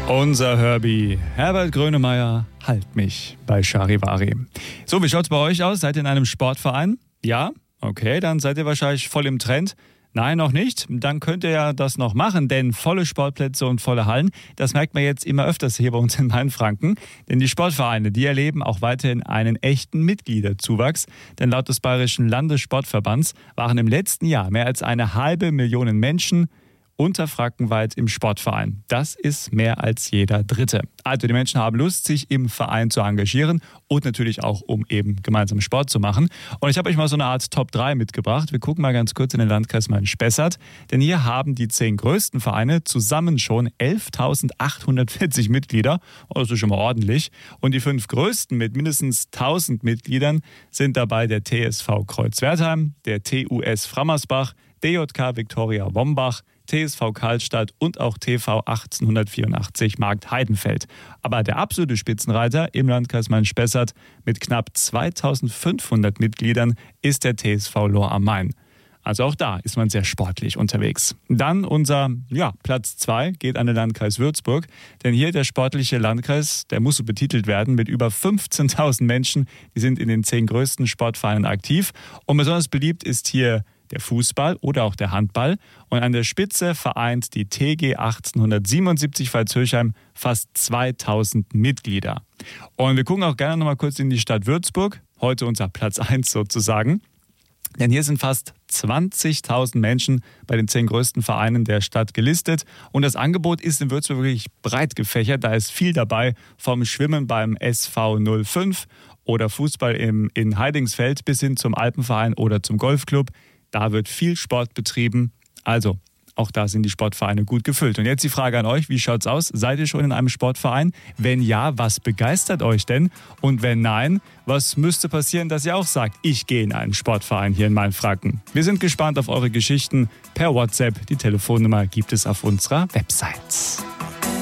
Unser Herbie, Herbert Grönemeyer, halt mich bei Charivari. So, wie schaut's bei euch aus? Seid ihr in einem Sportverein? Ja? Okay, dann seid ihr wahrscheinlich voll im Trend. Nein, noch nicht. Dann könnt ihr ja das noch machen, denn volle Sportplätze und volle Hallen, das merkt man jetzt immer öfters hier bei uns in Mainfranken. Denn die Sportvereine, die erleben auch weiterhin einen echten Mitgliederzuwachs. Denn laut des Bayerischen Landessportverbands waren im letzten Jahr mehr als 500.000 Menschen unterfrankenweit im Sportverein. Das ist mehr als jeder Dritte. Also die Menschen haben Lust, sich im Verein zu engagieren und natürlich auch, um eben gemeinsam Sport zu machen. Und ich habe euch mal so eine Art Top 3 mitgebracht. Wir gucken mal ganz kurz in den Landkreis Main-Spessart, denn hier haben die 10 größten Vereine zusammen schon 11.840 Mitglieder. Das ist schon mal ordentlich. Und die 5 größten mit mindestens 1.000 Mitgliedern sind dabei der TSV Kreuzwertheim, der TUS Frammersbach, DJK Viktoria Wombach, TSV Karlstadt und auch TV 1884 Markt Heidenfeld. Aber der absolute Spitzenreiter im Landkreis Main-Spessart mit knapp 2.500 Mitgliedern ist der TSV Lohr am Main. Also auch da ist man sehr sportlich unterwegs. Dann unser Platz 2 geht an den Landkreis Würzburg. Denn hier der sportliche Landkreis, der muss so betitelt werden, mit über 15.000 Menschen. Die sind in den 10 größten Sportvereinen aktiv. Und besonders beliebt ist hier der Fußball oder auch der Handball. Und an der Spitze vereint die TG 1877 Pfalz-Höchheim fast 2.000 Mitglieder. Und wir gucken auch gerne noch mal kurz in die Stadt Würzburg. Heute unser Platz 1 sozusagen. Denn hier sind fast 20.000 Menschen bei den 10 größten Vereinen der Stadt gelistet. Und das Angebot ist in Würzburg wirklich breit gefächert. Da ist viel dabei, vom Schwimmen beim SV 05 oder Fußball in Heidingsfeld bis hin zum Alpenverein oder zum Golfclub. Da wird viel Sport betrieben. Also, auch da sind die Sportvereine gut gefüllt. Und jetzt die Frage an euch, wie schaut's aus? Seid ihr schon in einem Sportverein? Wenn ja, was begeistert euch denn? Und wenn nein, was müsste passieren, dass ihr auch sagt, ich gehe in einen Sportverein hier in Mainfranken? Wir sind gespannt auf eure Geschichten per WhatsApp. Die Telefonnummer gibt es auf unserer Website.